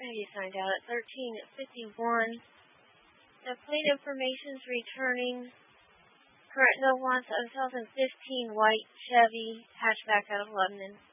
You signed out at 13:51. The plate information's returning. Current no wants of 2015 white Chevy hatchback out of Lebanon.